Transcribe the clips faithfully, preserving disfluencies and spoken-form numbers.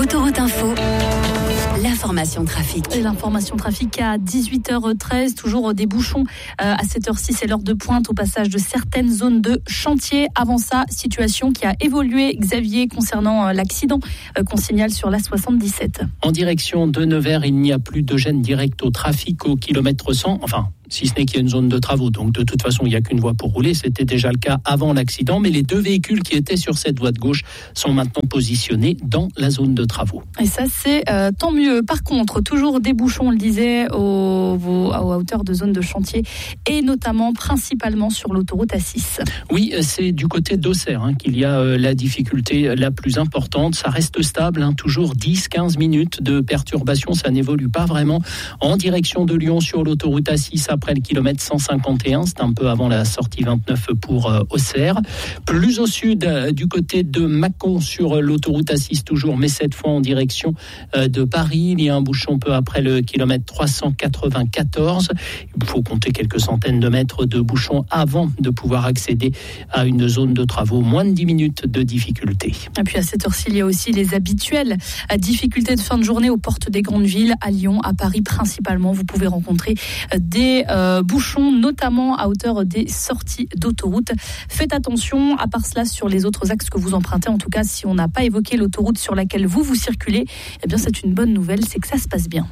Autoroute Info, l'information trafic. Et l'information trafic à dix-huit heures treize, toujours des bouchons euh, à cette heure-ci, c'est l'heure de pointe au passage de certaines zones de chantier. Avant ça, situation qui a évolué, Xavier, concernant euh, l'accident euh, qu'on signale sur l'A soixante-dix-sept. En direction de Nevers, il n'y a plus de gêne directe au trafic au kilomètre cent, enfin... si ce n'est qu'il y a une zone de travaux. Donc, de toute façon, il n'y a qu'une voie pour rouler. C'était déjà le cas avant l'accident. Mais les deux véhicules qui étaient sur cette voie de gauche sont maintenant positionnés dans la zone de travaux. Et ça, c'est euh, tant mieux. Par contre, toujours des bouchons, on le disait, au, au, à hauteur de zone de chantier et notamment, principalement sur l'autoroute A six. Oui, c'est du côté d'Auxerre hein, qu'il y a euh, la difficulté la plus importante. Ça reste stable, hein, toujours dix à quinze minutes de perturbation. Ça n'évolue pas vraiment. En direction de Lyon sur l'autoroute A six, à après le kilomètre cent cinquante et un, c'est un peu avant la sortie vingt-neuf pour euh, Auxerre. Plus au sud, euh, du côté de Mâcon sur euh, l'autoroute A six toujours, mais cette fois en direction euh, de Paris. Il y a un bouchon peu après le kilomètre trois cent quatre-vingt-quatorze. Il faut compter quelques centaines de mètres de bouchons avant de pouvoir accéder à une zone de travaux. Moins de dix minutes de difficulté. Et puis à cette heure-ci, il y a aussi les habituelles difficultés de fin de journée aux portes des grandes villes, à Lyon, à Paris principalement. Vous pouvez rencontrer des Euh, bouchons, notamment à hauteur des sorties d'autoroute. Faites attention, à part cela, sur les autres axes que vous empruntez. En tout cas, si on n'a pas évoqué l'autoroute sur laquelle vous vous circulez, eh bien, c'est une bonne nouvelle, c'est que ça se passe bien.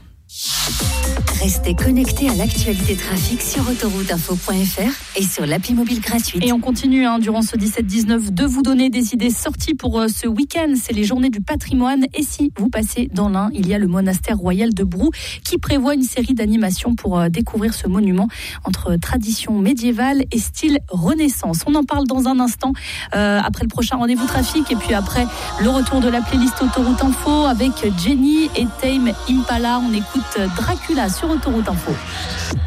Restez connectés à l'actualité trafic sur autoroute info point f r et sur l'appli mobile gratuite. Et on continue hein, durant ce dix-sept dix-neuf de vous donner des idées sorties pour euh, ce week-end. C'est les journées du patrimoine. Et si vous passez dans l'Ain, il y a le monastère royal de Brou qui prévoit une série d'animations pour euh, découvrir ce monument entre tradition médiévale et style Renaissance. On en parle dans un instant euh, après le prochain rendez-vous trafic et puis après le retour de la playlist Autoroute Info avec Jenny et Tame Impala. On écoute Dracula sur Autoroute Info.